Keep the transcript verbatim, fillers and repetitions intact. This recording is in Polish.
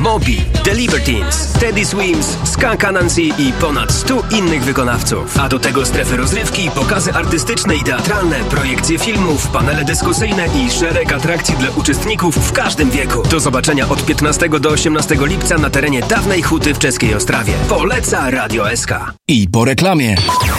Moby, The Libertines, Teddy Swims, Skunk Anansi i ponad stu innych wykonawców. A do tego strefy rozrywki, pokazy artystyczne i teatralne, projekcje filmów, panele dyskusyjne i szereg atrakcji dla uczestników w każdym wieku. Do zobaczenia od piętnastego do osiemnastego lipca na terenie dawnej huty w Czeskiej Ostrawie. Poleca Radio S K. I po reklamie.